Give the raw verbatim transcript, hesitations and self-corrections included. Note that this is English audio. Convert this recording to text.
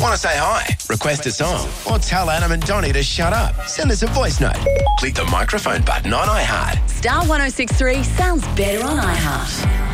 Want to say hi, request a song, or tell Adam and Donnie to shut up? Send us a voice note. Click the microphone button on iHeart. Star one oh six three sounds better on iHeart.